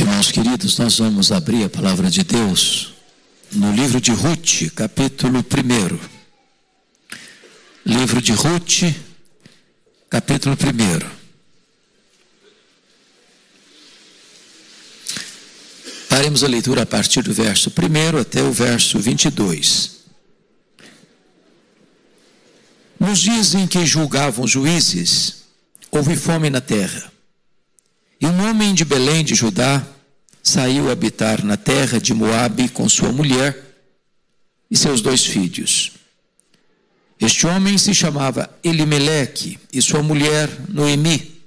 Irmãos queridos, nós vamos abrir a palavra de Deus no livro de Ruth, capítulo 1. Livro de Ruth, capítulo 1. Faremos a leitura a partir do verso 1 até o verso 22. Nos dias em que julgavam juízes, houve fome na terra. E um homem de Belém de Judá saiu habitar na terra de Moabe com sua mulher e seus 2 filhos. Este homem se chamava Elimeleque e sua mulher Noemi.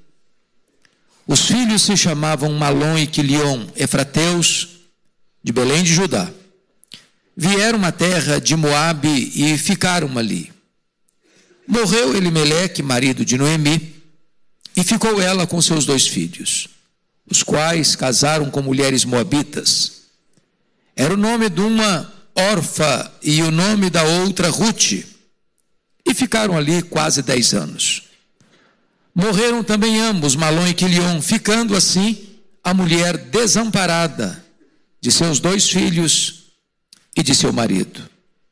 Os filhos se chamavam Malom e Quilion, efrateus de Belém de Judá. Vieram à terra de Moabe e ficaram ali. Morreu Elimeleque, marido de Noemi, e ficou ela com seus 2 filhos, os quais casaram com mulheres moabitas. Era o nome de uma Orfa e o nome da outra Ruth, e ficaram ali quase 10 anos. Morreram também ambos, Malom e Quilion, ficando assim a mulher desamparada de seus 2 filhos e de seu marido.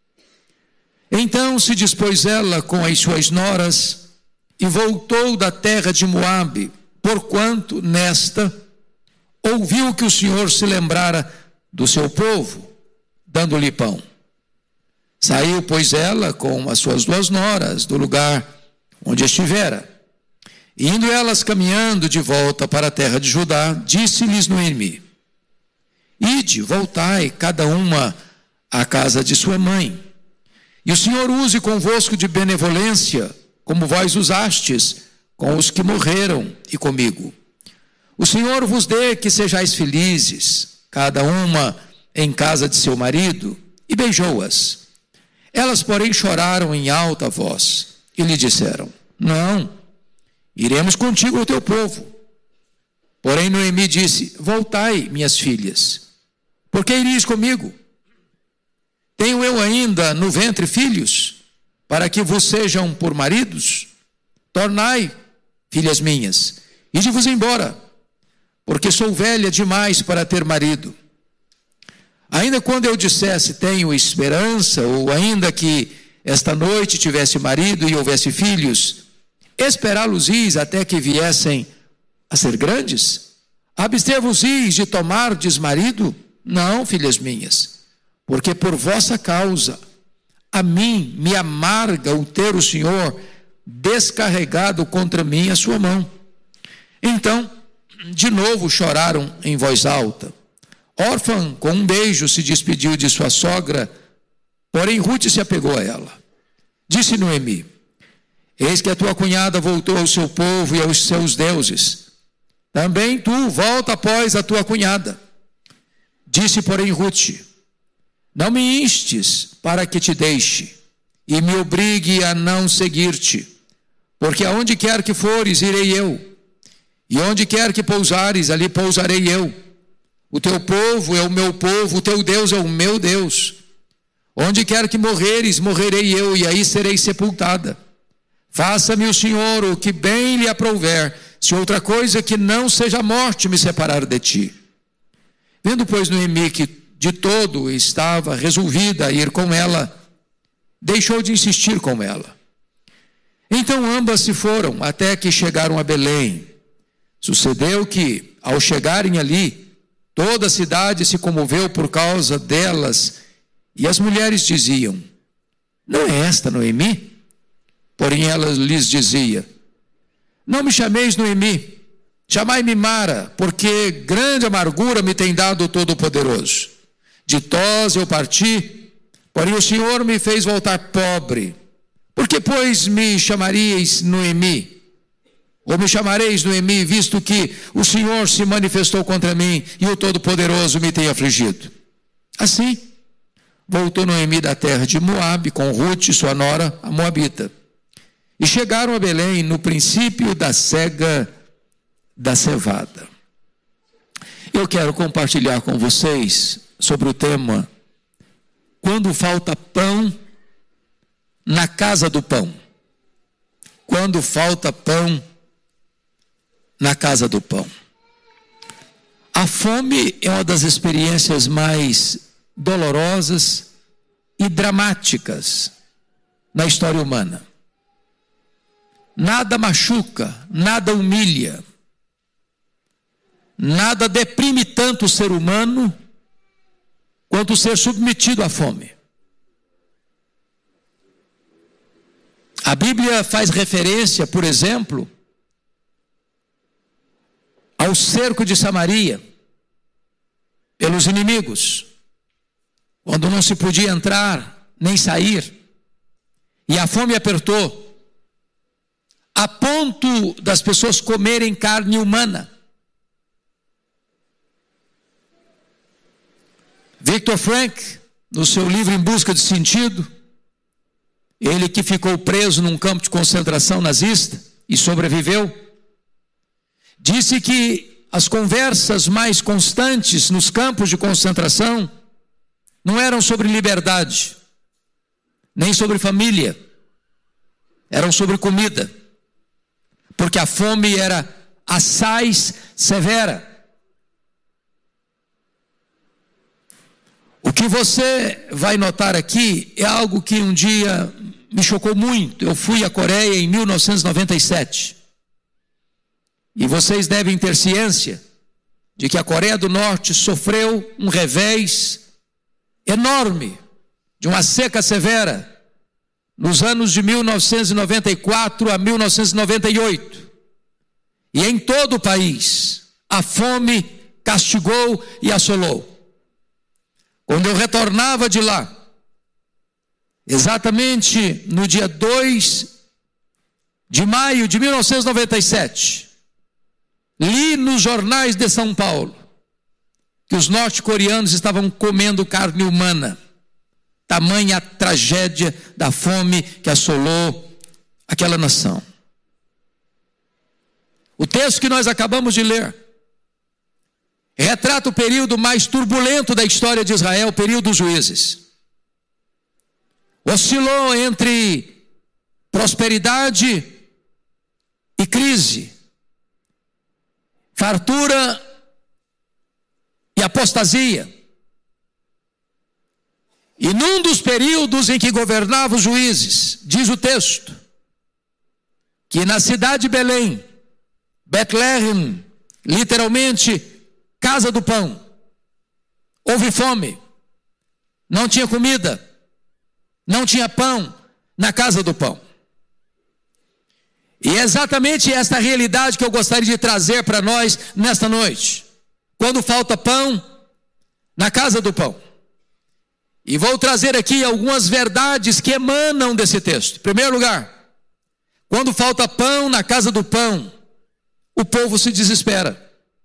Então se dispôs ela com as suas noras e voltou da terra de Moabe, porquanto nesta ouviu que o Senhor se lembrara do seu povo, dando-lhe pão. Saiu, pois, ela com as suas 2 noras do lugar onde estivera. E indo elas caminhando de volta para a terra de Judá, disse-lhes Noemi: Ide, voltai, cada uma à casa de sua mãe. E o Senhor use convosco de benevolência, como vós usastes com os que morreram e comigo. O Senhor vos dê que sejais felizes, cada uma em casa de seu marido. E beijou-as. Elas, porém, choraram em alta voz e lhe disseram: Não, iremos contigo ao teu povo. Porém Noemi disse: Voltai, minhas filhas, porque iris comigo? Tenho eu ainda no ventre filhos, para que vos sejam por maridos? Tornai, filhas minhas, ide-vos embora, porque sou velha demais para ter marido. Ainda quando eu dissesse tenho esperança, ou ainda que esta noite tivesse marido e houvesse filhos, esperá-los-is até que viessem a ser grandes? Abster-vos-is de tomardes marido? Não, filhas minhas, porque por vossa causa a mim me amarga o ter o Senhor descarregado contra mim a sua mão. Então, de novo choraram em voz alta. Órfã, com um beijo, se despediu de sua sogra, porém Ruth se apegou a ela. Disse Noemi: Eis que a tua cunhada voltou ao seu povo e aos seus deuses. Também tu volta após a tua cunhada. Disse, porém, Ruth: Não me instes para que te deixe e me obrigue a não seguir-te, porque aonde quer que fores, irei eu, e onde quer que pousares, ali pousarei eu. O teu povo é o meu povo, o teu Deus é o meu Deus. Onde quer que morreres, morrerei eu, e aí serei sepultada. Faça-me o Senhor o que bem lhe aprouver, se outra coisa que não seja a morte me separar de ti. Vendo, pois, Noemi que de todo estava resolvida a ir com ela, deixou de insistir com ela. Então ambas se foram, até que chegaram a Belém. Sucedeu que, ao chegarem ali, toda a cidade se comoveu por causa delas, e as mulheres diziam: Não é esta Noemi? Porém ela lhes dizia: Não me chameis Noemi, chamai-me Mara, porque grande amargura me tem dado o Todo-Poderoso. De Tós eu parti, porém o Senhor me fez voltar pobre. Por que, pois, me chamaríeis Noemi? Ou me chamareis Noemi, visto que o Senhor se manifestou contra mim e o Todo-Poderoso me tem afligido? Assim, voltou Noemi da terra de Moabe com Ruth, sua nora, a moabita. E chegaram a Belém no princípio da cega da cevada. Eu quero compartilhar com vocês sobre o tema: quando falta pão na casa do pão. Quando falta pão na casa do pão. A fome é uma das experiências mais dolorosas e dramáticas na história humana. Nada machuca, nada humilha, nada deprime tanto o ser humano quanto ser submetido à fome. A Bíblia faz referência, por exemplo, ao cerco de Samaria pelos inimigos, quando não se podia entrar nem sair, e a fome apertou, a ponto das pessoas comerem carne humana. Viktor Frankl, no seu livro Em Busca de Sentido, ele que ficou preso num campo de concentração nazista e sobreviveu, disse que as conversas mais constantes nos campos de concentração não eram sobre liberdade, nem sobre família, eram sobre comida, porque a fome era assaz severa. O que você vai notar aqui é algo que um dia me chocou muito. Eu fui à Coreia em 1997. E vocês devem ter ciência de que a Coreia do Norte sofreu um revés enorme, de uma seca severa, nos anos de 1994 a 1998. E em todo o país, a fome castigou e assolou. Quando eu retornava de lá, exatamente no dia 2 de maio de 1997, li nos jornais de São Paulo que os norte-coreanos estavam comendo carne humana. Tamanha a tragédia da fome que assolou aquela nação. O texto que nós acabamos de ler retrata o período mais turbulento da história de Israel, o período dos juízes. Oscilou entre prosperidade e crise, fartura e apostasia. E num dos períodos em que governavam os juízes, diz o texto, que na cidade de Belém, Betlehem, literalmente, casa do pão, houve fome, não tinha comida, não tinha pão na casa do pão. E é exatamente esta realidade que eu gostaria de trazer para nós nesta noite. Quando falta pão, na casa do pão. E vou trazer aqui algumas verdades que emanam desse texto. Em primeiro lugar, quando falta pão na casa do pão, o povo se desespera.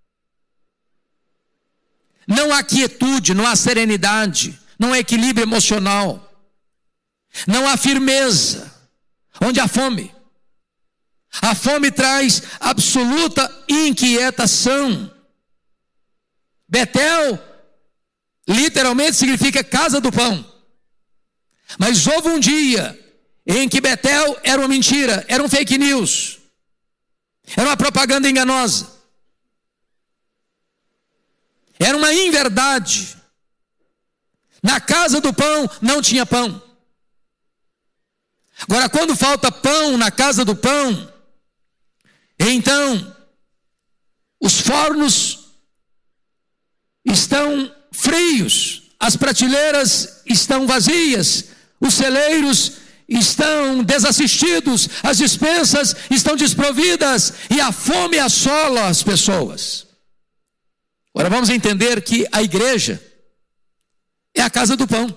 Não há quietude, não há serenidade, não há equilíbrio emocional, não há firmeza, onde há fome. A fome traz absoluta inquietação. Betel literalmente significa casa do pão. Mas houve um dia em que Betel era uma mentira, era um fake news, era uma propaganda enganosa, era uma inverdade. Na casa do pão não tinha pão. Agora, quando falta pão na casa do pão, então os fornos estão frios, as prateleiras estão vazias, os celeiros estão desassistidos, as despensas estão desprovidas e a fome assola as pessoas. Agora vamos entender que a igreja é a casa do pão.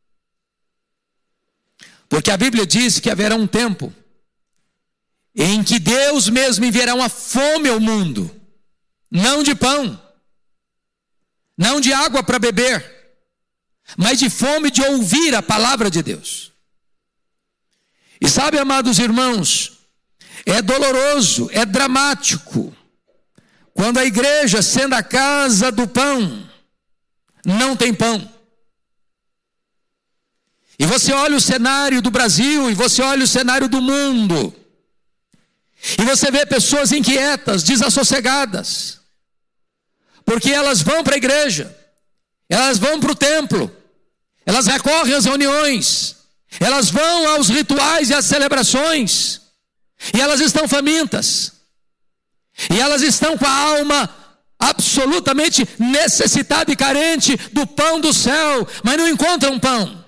Porque a Bíblia diz que haverá um tempo em que Deus mesmo enviará uma fome ao mundo, não de pão, não de água para beber, mas de fome de ouvir a palavra de Deus. E sabe, amados irmãos, é doloroso, é dramático, quando a igreja, sendo a casa do pão, não tem pão. E você olha o cenário do Brasil, e você olha o cenário do mundo, e você vê pessoas inquietas, desassossegadas, porque elas vão para a igreja, elas vão para o templo, elas recorrem às reuniões, elas vão aos rituais e às celebrações, e elas estão famintas, e elas estão com a alma absolutamente necessitada e carente do pão do céu, mas não encontram pão.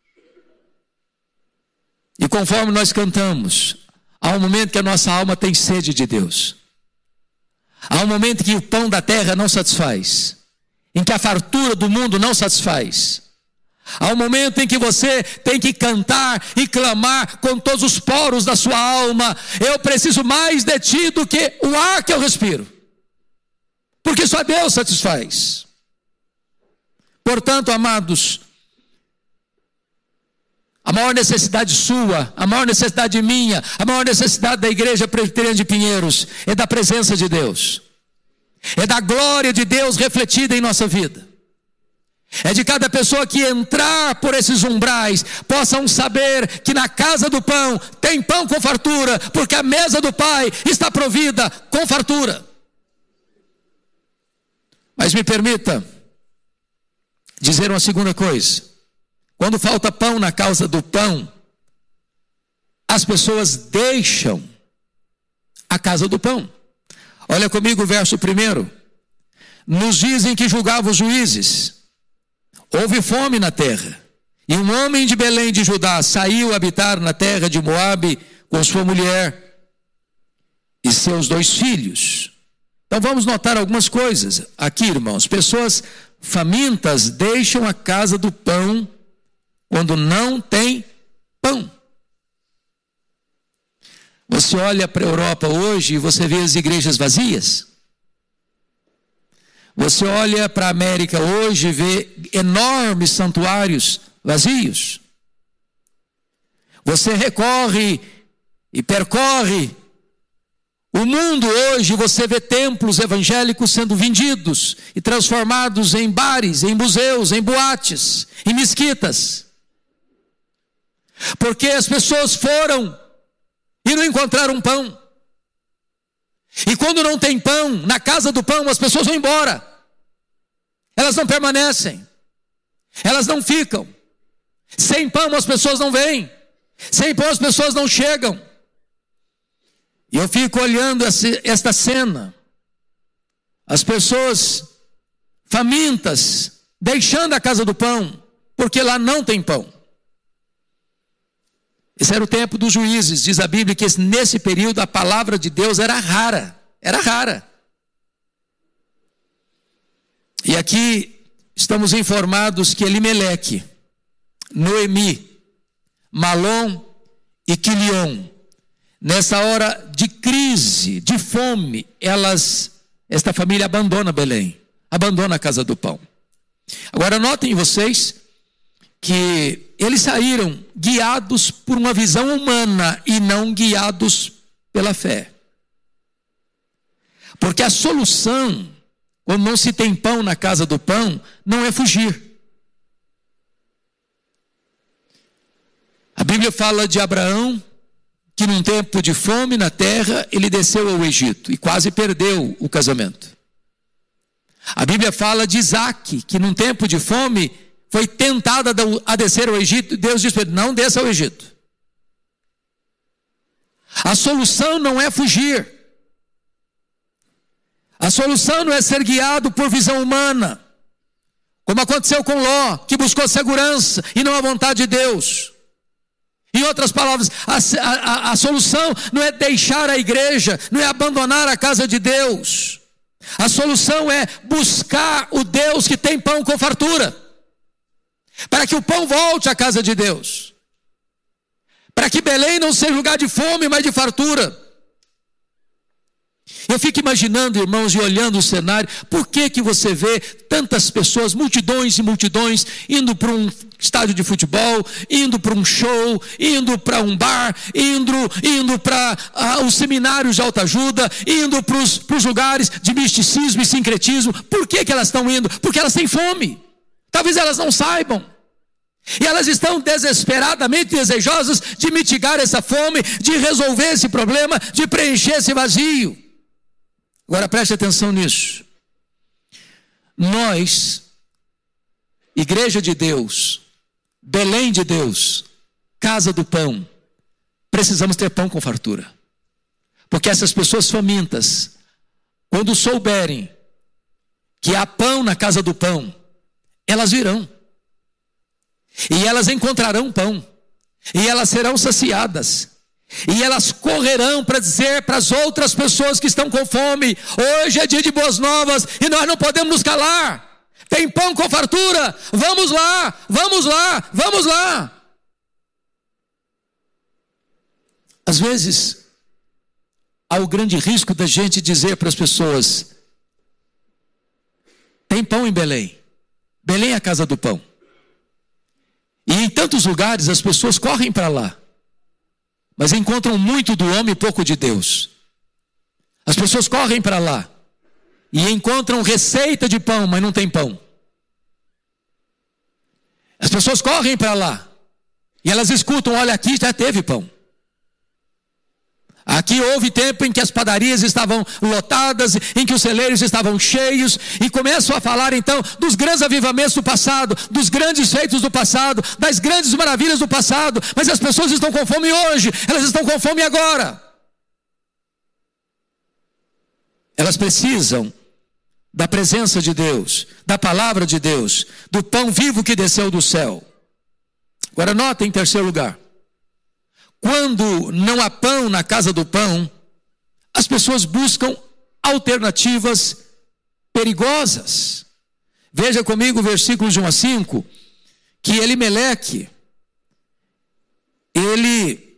E conforme nós cantamos, há um momento que a nossa alma tem sede de Deus. Há um momento que o pão da terra não satisfaz, em que a fartura do mundo não satisfaz. Há um momento em que você tem que cantar e clamar com todos os poros da sua alma: eu preciso mais de ti do que o ar que eu respiro, porque só Deus satisfaz. Portanto, amados, a maior necessidade sua, a maior necessidade minha, a maior necessidade da Igreja Presbiteriana de Pinheiros é da presença de Deus, é da glória de Deus refletida em nossa vida. É de cada pessoa que entrar por esses umbrais possam saber que na casa do pão tem pão com fartura, porque a mesa do Pai está provida com fartura. Mas me permita dizer uma segunda coisa: quando falta pão na casa do pão, as pessoas deixam a casa do pão. Olha comigo o verso 1. Nos dizem que julgavam os juízes. Houve fome na terra, e um homem de Belém de Judá saiu habitar na terra de Moabe com sua mulher e seus 2 filhos. Então vamos notar algumas coisas aqui, irmãos. Pessoas famintas deixam a casa do pão quando não tem pão. Você olha para a Europa hoje e você vê as igrejas vazias. Você olha para a América hoje e vê enormes santuários vazios. Você recorre e percorre o mundo hoje, você vê templos evangélicos sendo vendidos e transformados em bares, em museus, em boates, em mesquitas. Porque as pessoas foram e não encontraram pão. E quando não tem pão, na casa do pão, as pessoas vão embora. Elas não permanecem. Elas não ficam. Sem pão as pessoas não vêm. Sem pão as pessoas não chegam. E eu fico olhando esta cena. As pessoas famintas, deixando a casa do pão, porque lá não tem pão. Esse era o tempo dos juízes. Diz a Bíblia que nesse período a palavra de Deus era rara. Era rara. E aqui estamos informados que Elimeleque, Noemi, Malom e Quilion, nessa hora de crise, de fome, esta família abandona Belém, abandona a casa do pão. Agora notem vocês que eles saíram guiados por uma visão humana e não guiados pela fé. Porque a solução, quando não se tem pão na casa do pão, não é fugir. A Bíblia fala de Abraão, que num tempo de fome na terra, ele desceu ao Egito e quase perdeu o casamento. A Bíblia fala de Isaque, que num tempo de fome foi tentado a descer ao Egito. Deus disse para ele: não desça ao Egito. A solução não é fugir. A solução não é ser guiado por visão humana, como aconteceu com Ló, que buscou segurança e não a vontade de Deus. Em outras palavras, a solução não é deixar a igreja, não é abandonar a casa de Deus. A solução é buscar o Deus que tem pão com fartura, para que o pão volte à casa de Deus, para que Belém não seja lugar de fome, mas de fartura. Eu fico imaginando, irmãos, e olhando o cenário, por que você vê tantas pessoas, multidões e multidões, indo para um estádio de futebol, indo para um show, indo para um bar, indo para os seminários de autoajuda, indo para os lugares de misticismo e sincretismo? Por que elas estão indo? Porque elas têm fome. Talvez elas não saibam. E elas estão desesperadamente desejosas de mitigar essa fome, de resolver esse problema, de preencher esse vazio. Agora preste atenção nisso. Nós, Igreja de Deus, Belém de Deus, Casa do Pão, precisamos ter pão com fartura. Porque essas pessoas famintas, quando souberem que há pão na Casa do Pão, elas virão. E elas encontrarão pão. E elas serão saciadas. E elas correrão para dizer para as outras pessoas que estão com fome: hoje é dia de boas novas e nós não podemos nos calar. Tem pão com fartura, vamos lá, vamos lá, vamos lá. Às vezes, há o grande risco da gente dizer para as pessoas: tem pão em Belém. Belém é a casa do pão. E em tantos lugares as pessoas correm para lá, mas encontram muito do homem e pouco de Deus. As pessoas correm para lá e encontram receita de pão, mas não tem pão. As pessoas correm para lá e elas escutam: olha, aqui já teve pão. Aqui houve tempo em que as padarias estavam lotadas, em que os celeiros estavam cheios, e começam a falar então dos grandes avivamentos do passado, dos grandes feitos do passado, das grandes maravilhas do passado. Mas as pessoas estão com fome hoje, elas estão com fome agora. Elas precisam da presença de Deus, da palavra de Deus, do pão vivo que desceu do céu. Agora nota, em terceiro lugar, quando não há pão na casa do pão, as pessoas buscam alternativas perigosas. Veja comigo o versículo de 1 a 5, que Elimeleque, ele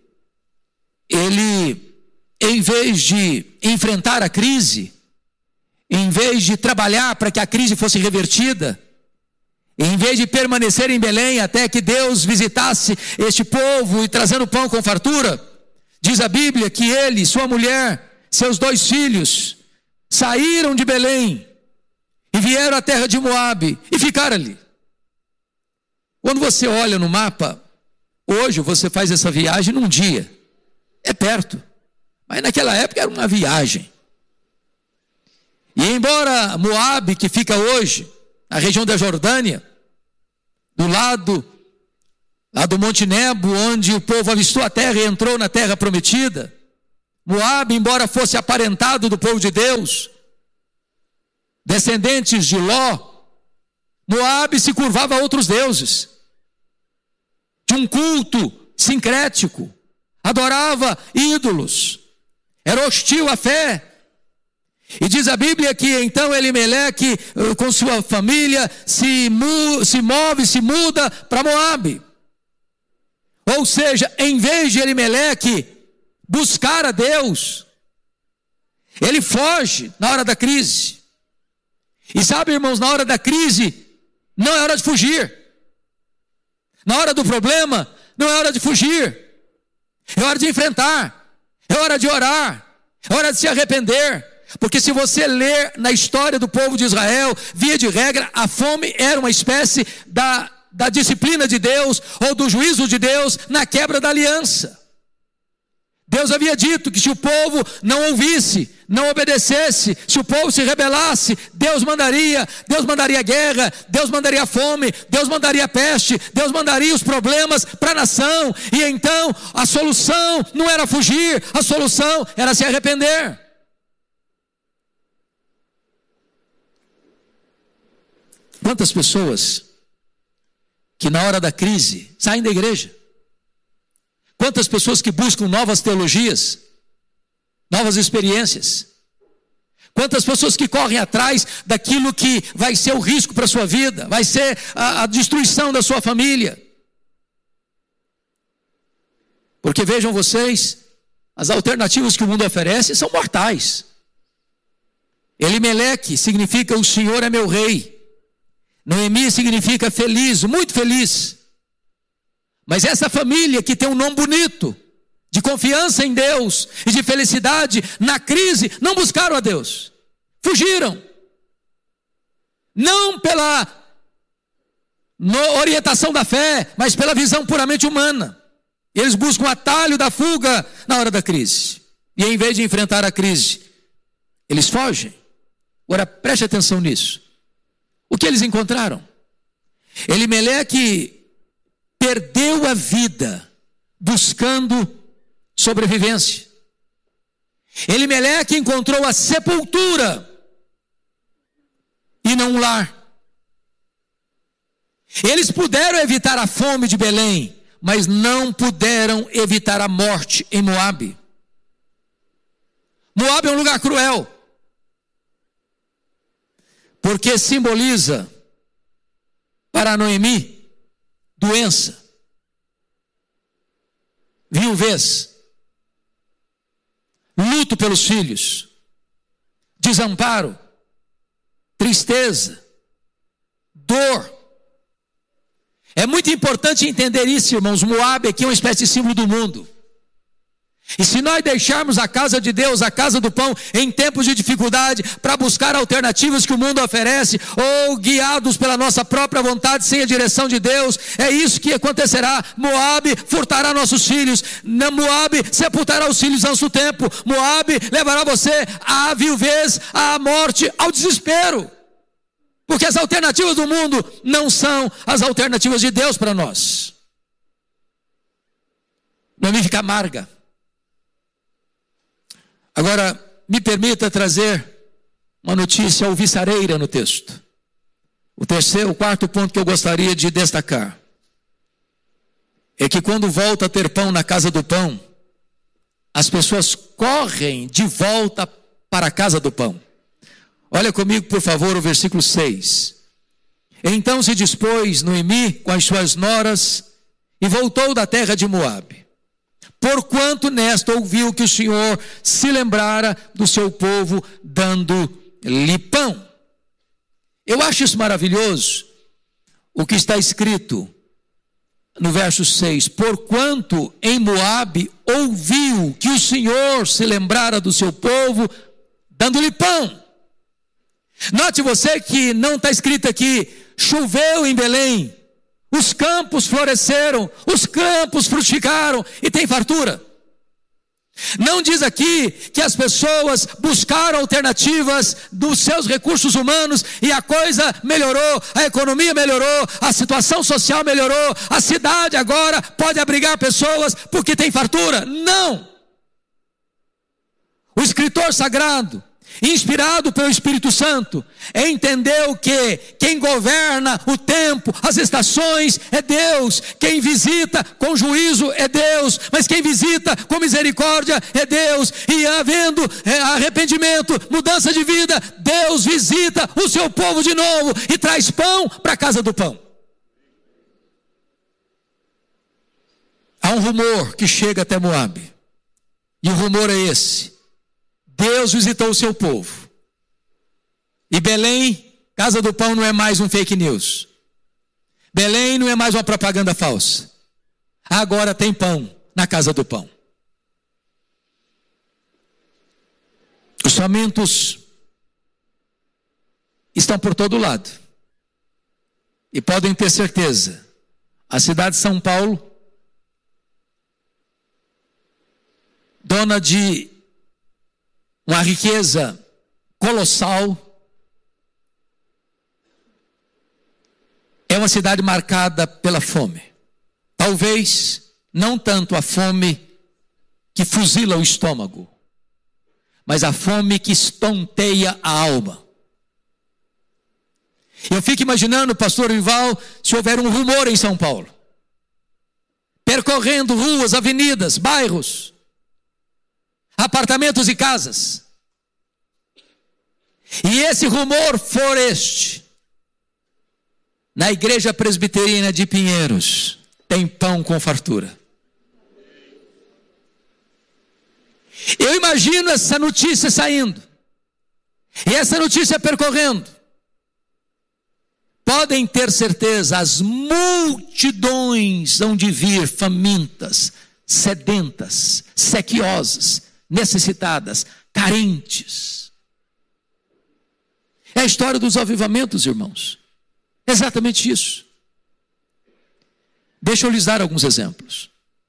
em vez de enfrentar a crise, em vez de trabalhar para que a crise fosse revertida, em vez de permanecer em Belém até que Deus visitasse este povo e trazendo pão com fartura, diz a Bíblia que ele, sua mulher, seus 2 filhos, saíram de Belém e vieram à terra de Moabe e ficaram ali. Quando você olha no mapa, hoje você faz essa viagem num dia, é perto, mas naquela época era uma viagem. E embora Moabe, que fica hoje na região da Jordânia, do lado lá do Monte Nebo, onde o povo avistou a terra e entrou na terra prometida, Moabe, embora fosse aparentado do povo de Deus, descendentes de Ló, Moabe se curvava a outros deuses, de um culto sincrético, adorava ídolos, era hostil à fé. E diz a Bíblia que então Elimeleque, com sua família, se muda para Moabe. Ou seja, em vez de Elimeleque buscar a Deus, ele foge na hora da crise. E sabe, irmãos, na hora da crise, não é hora de fugir. Na hora do problema, não é hora de fugir. É hora de enfrentar. É hora de orar. É hora de se arrepender. Porque se você ler na história do povo de Israel, via de regra, a fome era uma espécie da disciplina de Deus, ou do juízo de Deus, na quebra da aliança. Deus havia dito que se o povo não ouvisse, não obedecesse, se o povo se rebelasse, Deus mandaria guerra, Deus mandaria fome, Deus mandaria peste, Deus mandaria os problemas para a nação. E então a solução não era fugir, a solução era se arrepender. Quantas pessoas que na hora da crise saem da igreja? Quantas pessoas que buscam novas teologias, novas experiências? Quantas pessoas que correm atrás daquilo que vai ser o risco para a sua vida, vai ser a destruição da sua família? Porque vejam vocês, as alternativas que o mundo oferece são mortais. Elimeleque significa o Senhor é meu rei. Noemi significa feliz, muito feliz. Mas essa família que tem um nome bonito, de confiança em Deus e de felicidade, na crise, não buscaram a Deus. Fugiram. Não pela orientação da fé, mas pela visão puramente humana. Eles buscam o atalho da fuga na hora da crise. E em vez de enfrentar a crise, eles fogem. Agora preste atenção nisso. que eles encontraram? Elimeleque perdeu a vida buscando sobrevivência. Elimeleque encontrou a sepultura e não um lar. Eles puderam evitar a fome de Belém, mas não puderam evitar a morte em Moabe. Moabe é um lugar cruel, porque simboliza para Noemi doença, viuvez, luto pelos filhos, desamparo, tristeza, dor. É muito importante entender isso, irmãos. Moabe aqui é uma espécie de símbolo do mundo. E se nós deixarmos a casa de Deus, a casa do pão, em tempos de dificuldade, para buscar alternativas que o mundo oferece, ou guiados pela nossa própria vontade, sem a direção de Deus, é isso que acontecerá. Moabe furtará nossos filhos, Moabe sepultará os filhos antes do tempo, Moabe levará você à viuvez, à morte, ao desespero. Porque as alternativas do mundo não são as alternativas de Deus para nós. Noemi fica amarga. Agora, me permita trazer uma notícia alvissareira no texto. O quarto ponto que eu gostaria de destacar é que quando volta a ter pão na casa do pão, as pessoas correm de volta para a casa do pão. Olha comigo, por favor, o versículo 6. Então se dispôs Noemi com as suas noras e voltou da terra de Moabe. Porquanto nesta ouviu que o Senhor se lembrara do seu povo, dando-lhe pão. Eu acho isso maravilhoso, o que está escrito no verso 6. Porquanto em Moabe ouviu que o Senhor se lembrara do seu povo, dando-lhe pão. Note você que não está escrito aqui, choveu em Belém, os campos floresceram, os campos frutificaram e tem fartura. Não diz aqui que as pessoas buscaram alternativas dos seus recursos humanos e a coisa melhorou, a economia melhorou, a situação social melhorou, a cidade agora pode abrigar pessoas porque tem fartura. Não! O escritor sagrado, inspirado pelo Espírito Santo, entendeu que quem governa o tempo, as estações é Deus, quem visita com juízo é Deus, mas quem visita com misericórdia é Deus, e havendo arrependimento, mudança de vida, Deus visita o seu povo de novo e traz pão para a casa do pão. Há um rumor que chega até Moabe, e o rumor é esse: Deus visitou o seu povo. E Belém, casa do pão, não é mais um fake news. Belém não é mais uma propaganda falsa. Agora tem pão na casa do pão. Os famintos estão por todo lado. E podem ter certeza, a cidade de São Paulo, dona de uma riqueza colossal, é uma cidade marcada pela fome. Talvez não tanto a fome que fuzila o estômago, mas a fome que estonteia a alma. Eu fico imaginando, pastor Rival, se houver um rumor em São Paulo, percorrendo ruas, avenidas, bairros, apartamentos e casas, e esse rumor for este: na igreja presbiteriana de Pinheiros tem pão com fartura. Eu imagino essa notícia saindo, e essa notícia percorrendo. Podem ter certeza, as multidões hão de vir famintas, sedentas, sequiosas, necessitadas, carentes. É a história dos avivamentos, irmãos. Exatamente isso. Deixa eu lhes dar alguns exemplos.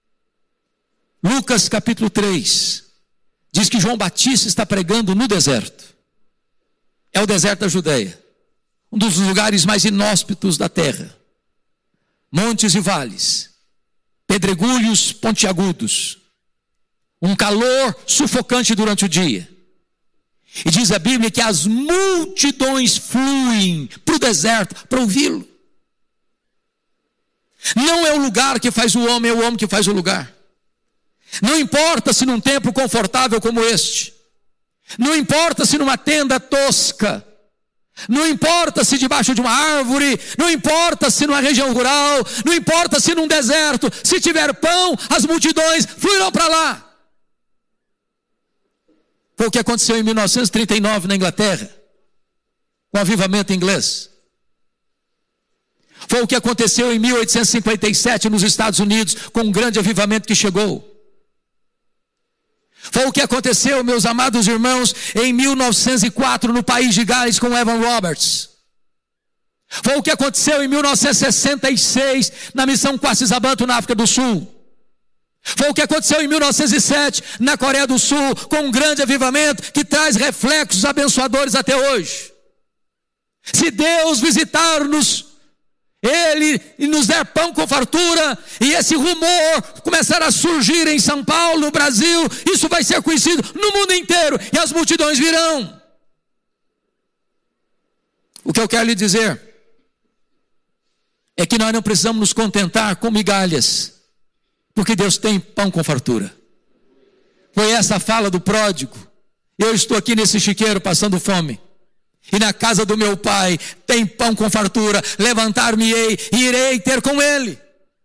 Lucas capítulo 3 diz que João Batista está pregando no deserto. É o deserto da Judeia. um dos lugares mais inóspitos da terra. Montes e vales, pedregulhos pontiagudos, um calor sufocante durante o dia. E diz a Bíblia que as multidões fluem para o deserto para ouvi-lo. Não é o lugar que faz o homem, é o homem que faz o lugar. Não importa se num templo confortável como este, não importa se numa tenda tosca, não importa se debaixo de uma árvore, não importa se numa região rural, não importa se num deserto, se tiver pão, as multidões fluirão para lá. Foi o que aconteceu em 1939 na Inglaterra, com o avivamento inglês. Foi o que aconteceu em 1857 nos Estados Unidos, com um grande avivamento que chegou. Foi o que aconteceu, meus amados irmãos, em 1904 no país de Gales com Evan Roberts. Foi o que aconteceu em 1966 na missão Quasisabanto na África do Sul. Foi o que aconteceu em 1907 na Coreia do Sul, com um grande avivamento que traz reflexos abençoadores até hoje. Se Deus visitar-nos, Ele nos der pão com fartura, e esse rumor começar a surgir em São Paulo, no Brasil, isso vai ser conhecido no mundo inteiro, e as multidões virão. O que eu quero lhe dizer é que nós não precisamos nos contentar com migalhas, porque Deus tem pão com fartura. Foi essa a fala do pródigo. Eu estou aqui nesse chiqueiro passando fome, e na casa do meu pai tem pão com fartura, levantar-me-ei e irei ter com ele.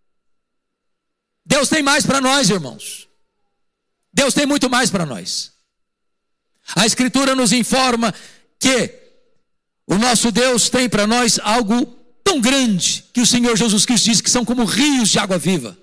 Deus tem mais para nós, irmãos. Deus tem muito mais para nós. A Escritura nos informa que o nosso Deus tem para nós algo tão grande, que o Senhor Jesus Cristo diz que são como rios de água viva.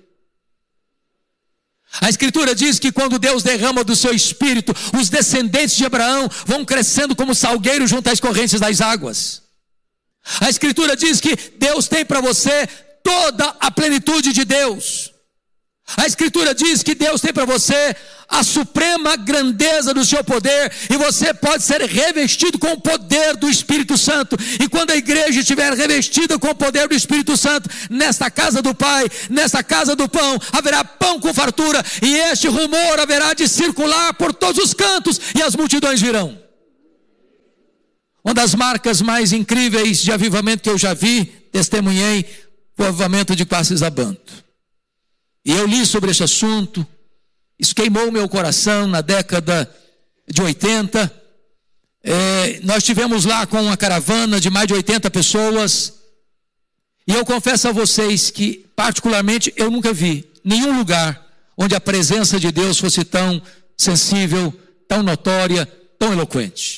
A Escritura diz que quando Deus derrama do seu Espírito, os descendentes de Abraão vão crescendo como salgueiro junto às correntes das águas. A Escritura diz que Deus tem para você toda a plenitude de Deus. A Escritura diz que Deus tem para você a suprema grandeza do seu poder, e você pode ser revestido com o poder do Espírito Santo. E quando a igreja estiver revestida com o poder do Espírito Santo, nesta casa do Pai, nesta casa do pão, haverá pão com fartura, e este rumor haverá de circular por todos os cantos, e as multidões virão. Uma das marcas mais incríveis de avivamento que eu já vi, testemunhei, foi o avivamento de Quasisabanto. E eu li sobre esse assunto, isso queimou meu coração na década de 80. Nós estivemos lá com uma caravana de mais de 80 pessoas, e eu confesso a vocês que, particularmente, eu nunca vi nenhum lugar onde a presença de Deus fosse tão sensível, tão notória, tão eloquente.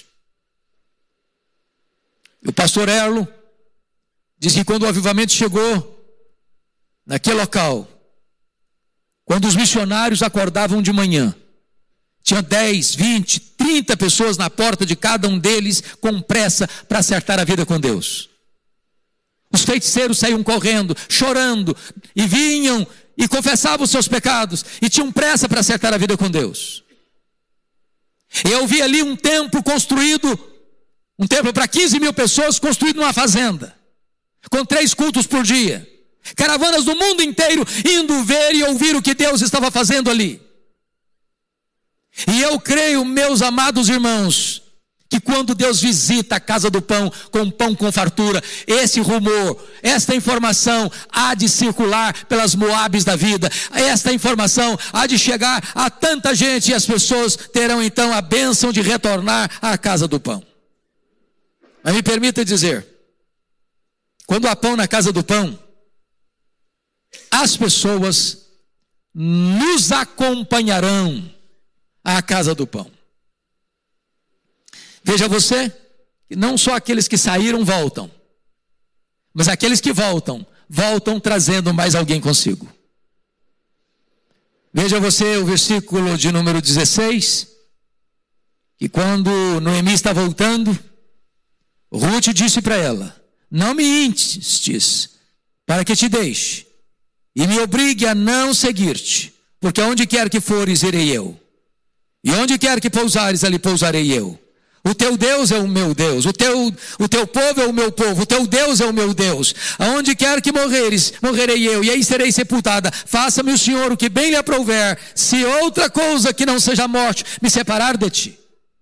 O pastor Erlo diz que quando o avivamento chegou naquele local, quando os missionários acordavam de manhã, tinha 10, 20, 30 pessoas na porta de cada um deles com pressa para acertar a vida com Deus. Os feiticeiros saíam correndo, chorando, e vinham e confessavam os seus pecados, e tinham pressa para acertar a vida com Deus. Eu vi ali um templo construído, um templo para 15 mil pessoas, construído numa fazenda, com 3 cultos por dia. Caravanas do mundo inteiro indo ver e ouvir o que Deus estava fazendo ali. E eu creio, meus amados irmãos, que quando Deus visita a casa do pão com fartura, esse rumor, esta informação há de circular pelas Moabes da vida. Esta informação há de chegar a tanta gente, e as pessoas terão então a bênção de retornar à casa do pão. Mas me permita dizer, quando há pão na casa do pão, as pessoas nos acompanharão à casa do pão. Veja você, que não só aqueles que saíram voltam, mas aqueles que voltam trazendo mais alguém consigo. Veja você o versículo de número 16, que quando Noemi está voltando, Ruth disse para ela: não me instes para que te deixe, e me obrigue a não seguir-te, porque onde quer que fores, irei eu, e onde quer que pousares, ali pousarei eu. O teu Deus é o meu Deus, o teu povo é o meu povo, o teu Deus é o meu Deus. Aonde quer que morreres, morrerei eu, e aí serei sepultada. Faça-me o Senhor o que bem lhe aprouver, se outra coisa que não seja a morte me separar de ti.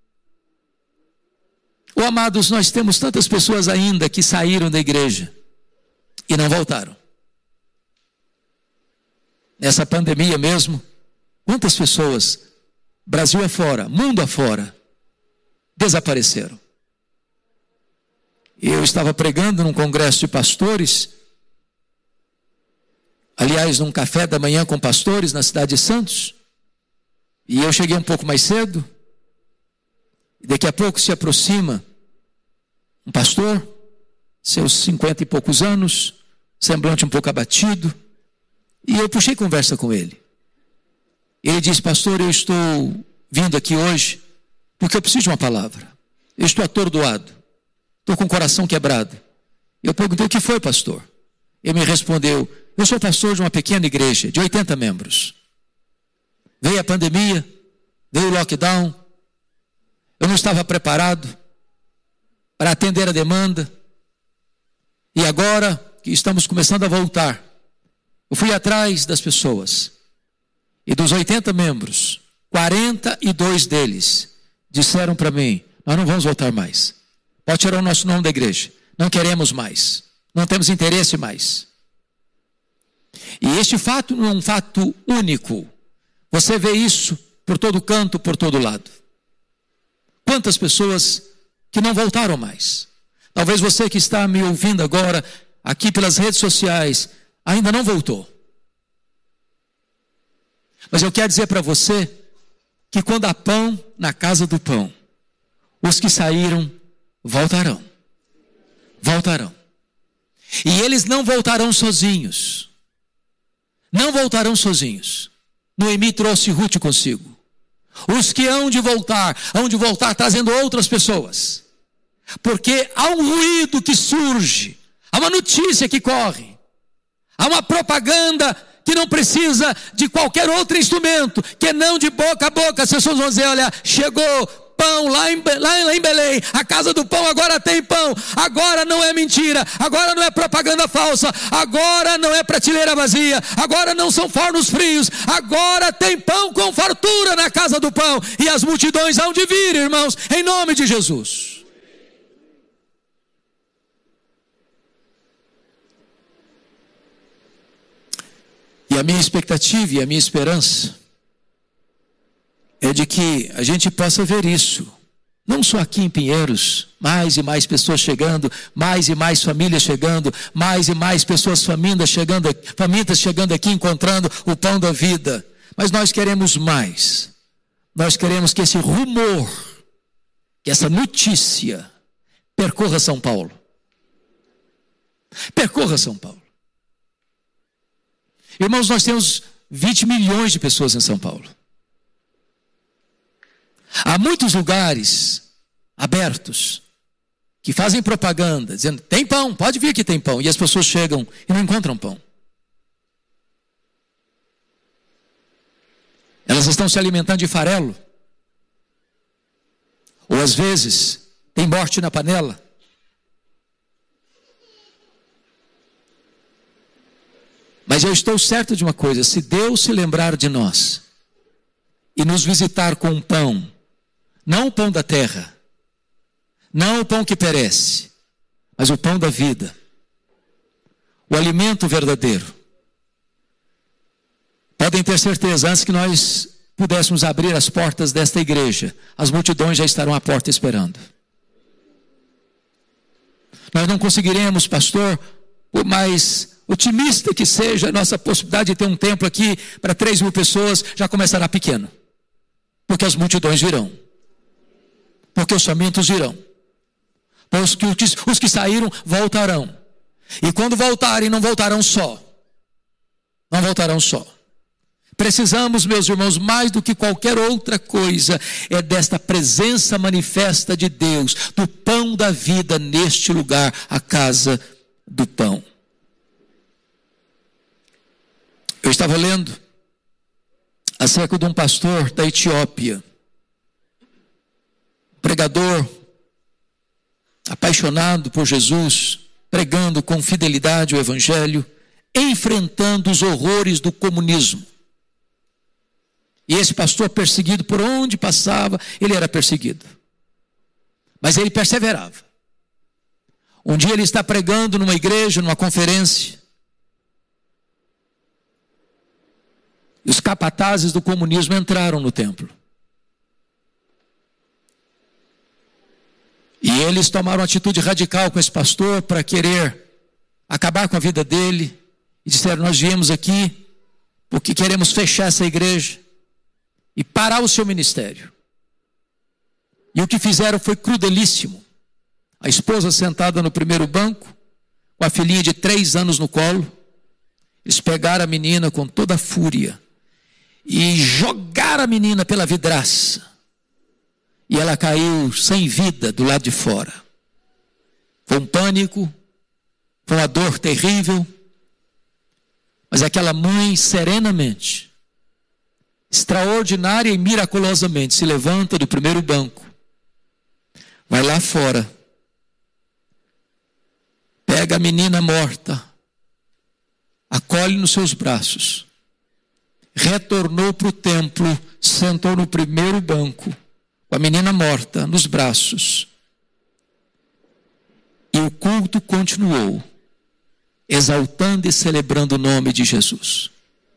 Amados, nós temos tantas pessoas ainda que saíram da igreja e não voltaram. Nessa pandemia mesmo, quantas pessoas, Brasil afora, mundo afora, desapareceram. Eu estava pregando num congresso de pastores, aliás, num café da manhã com pastores na cidade de Santos, e eu cheguei um pouco mais cedo, e daqui a pouco se aproxima um pastor, seus 50 e poucos anos, semblante um pouco abatido, e eu puxei conversa com ele. Ele disse: pastor, eu estou vindo aqui hoje porque eu preciso de uma palavra. Eu estou atordoado, estou com o coração quebrado. Eu perguntei: o que foi, pastor? Ele me respondeu: eu sou pastor de uma pequena igreja de 80 membros. Veio a pandemia, veio o lockdown, eu não estava preparado para atender a demanda, e agora que estamos começando a voltar, eu fui atrás das pessoas, e dos 80 membros, 42 deles disseram para mim: nós não vamos voltar mais, pode tirar o nosso nome da igreja, não queremos mais, não temos interesse mais. E este fato não é um fato único, você vê isso por todo canto, por todo lado. Quantas pessoas que não voltaram mais? Talvez você que está me ouvindo agora, aqui pelas redes sociais, ainda não voltou. Mas eu quero dizer para você que quando há pão na casa do pão, os que saíram voltarão. Voltarão. E eles não voltarão sozinhos. Não voltarão sozinhos. Noemi trouxe Ruth consigo. Os que hão de voltar trazendo outras pessoas. Porque há um ruído que surge, há uma notícia que corre, há uma propaganda que não precisa de qualquer outro instrumento, que não de boca a boca. As pessoas vão dizer: olha, chegou pão lá em Belém, a casa do pão agora tem pão, agora não é mentira, agora não é propaganda falsa, agora não é prateleira vazia, agora não são fornos frios, agora tem pão com fartura na casa do pão, e as multidões hão de vir, irmãos, em nome de Jesus. E a minha expectativa e a minha esperança é de que a gente possa ver isso, não só aqui em Pinheiros, mais e mais pessoas chegando, mais e mais famílias chegando, mais e mais pessoas famintas chegando aqui, encontrando o pão da vida. Mas nós queremos mais. Nós queremos que esse rumor, que essa notícia percorra São Paulo. Percorra São Paulo. Irmãos, nós temos 20 milhões de pessoas em São Paulo. Há muitos lugares abertos que fazem propaganda, dizendo: tem pão, pode vir que tem pão. E as pessoas chegam e não encontram pão. Elas estão se alimentando de farelo. Ou às vezes, tem morte na panela. Mas eu estou certo de uma coisa: se Deus se lembrar de nós e nos visitar com um pão, não o pão da terra, não o pão que perece, mas o pão da vida, o alimento verdadeiro, podem ter certeza, antes que nós pudéssemos abrir as portas desta igreja, as multidões já estarão à porta esperando. Nós não conseguiremos, pastor, por mais otimista que seja a nossa possibilidade de ter um templo aqui para 3.000 pessoas, já começará pequeno, porque as multidões virão, porque os famintos virão, os que saíram voltarão, e quando voltarem não voltarão só, não voltarão só. Precisamos, meus irmãos, mais do que qualquer outra coisa, é desta presença manifesta de Deus, do pão da vida neste lugar, a casa do pão. Eu estava lendo acerca de um pastor da Etiópia, pregador apaixonado por Jesus, pregando com fidelidade o evangelho, enfrentando os horrores do comunismo. E esse pastor perseguido, por onde passava, ele era perseguido. Mas ele perseverava. Um dia ele está pregando numa igreja, numa conferência. E os capatazes do comunismo entraram no templo. E eles tomaram uma atitude radical com esse pastor para querer acabar com a vida dele. E disseram: nós viemos aqui porque queremos fechar essa igreja e parar o seu ministério. E o que fizeram foi crudelíssimo. A esposa sentada no primeiro banco, com a filhinha de 3 anos no colo. Eles pegaram a menina com toda a fúria e jogaram a menina pela vidraça. E ela caiu sem vida do lado de fora. Foi um pânico, foi uma dor terrível. Mas aquela mãe, serenamente, extraordinária e miraculosamente, se levanta do primeiro banco, vai lá fora, pega a menina morta, acolhe nos seus braços, retornou para o templo, sentou no primeiro banco, com a menina morta nos braços. E o culto continuou, exaltando e celebrando o nome de Jesus.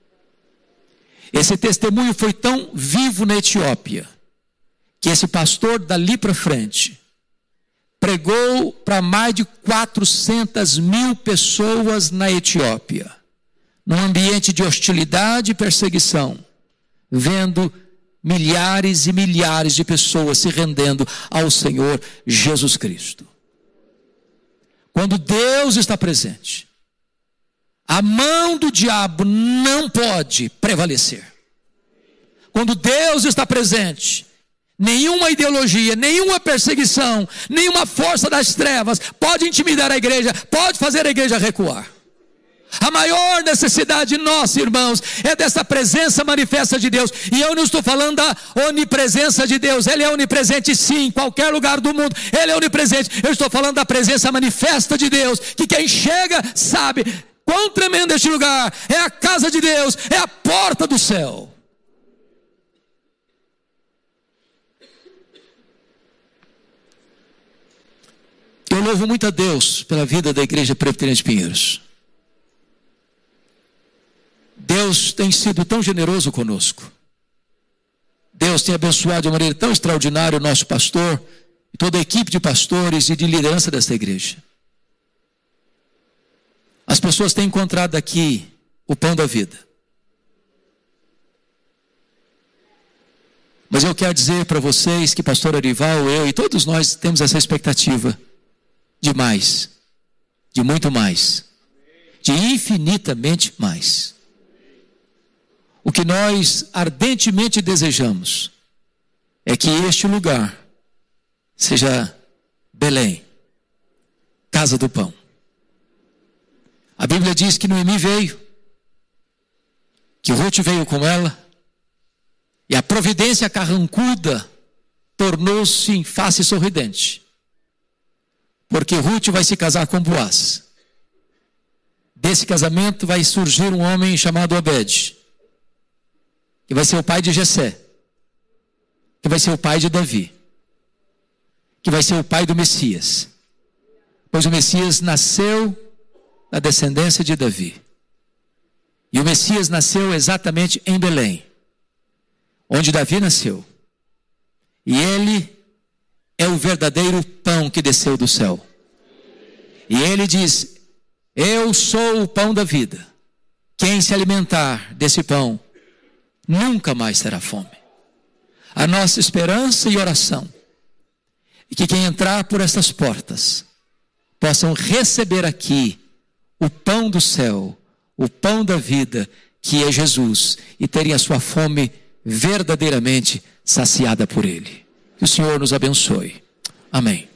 Esse testemunho foi tão vivo na Etiópia, que esse pastor dali para frente pregou para mais de 400.000 pessoas na Etiópia, num ambiente de hostilidade e perseguição, vendo milhares e milhares de pessoas se rendendo ao Senhor Jesus Cristo. Quando Deus está presente, a mão do diabo não pode prevalecer. Quando Deus está presente, nenhuma ideologia, nenhuma perseguição, nenhuma força das trevas pode intimidar a igreja, pode fazer a igreja recuar. A maior necessidade nossa, irmãos, é dessa presença manifesta de Deus. E eu não estou falando da onipresença de Deus. Ele é onipresente sim, em qualquer lugar do mundo Ele é onipresente. Eu estou falando da presença manifesta de Deus, que quem chega sabe quão tremendo este lugar. É a casa de Deus, é a porta do céu. Eu louvo muito a Deus pela vida da Igreja Presbiteriana de Pinheiros. Deus tem sido tão generoso conosco. Deus tem abençoado de uma maneira tão extraordinária o nosso pastor e toda a equipe de pastores e de liderança desta igreja. As pessoas têm encontrado aqui o pão da vida. Mas eu quero dizer para vocês que pastor Arival, eu e todos nós temos essa expectativa de mais, de muito mais, de infinitamente mais. O que nós ardentemente desejamos é que este lugar seja Belém, casa do pão. A Bíblia diz que Noemi veio, que Ruth veio com ela, e a providência carrancuda tornou-se em face sorridente, porque Ruth vai se casar com Boaz. Desse casamento vai surgir um homem chamado Obed, que vai ser o pai de Jessé, que vai ser o pai de Davi, que vai ser o pai do Messias, pois o Messias nasceu da descendência de Davi, e o Messias nasceu exatamente em Belém, onde Davi nasceu, e ele é o verdadeiro pão que desceu do céu, e ele diz: eu sou o pão da vida, quem se alimentar desse pão nunca mais terá fome. A nossa esperança e oração é que quem entrar por estas portas possam receber aqui o pão do céu, o pão da vida, que é Jesus, e terem a sua fome verdadeiramente saciada por Ele. Que o Senhor nos abençoe. Amém.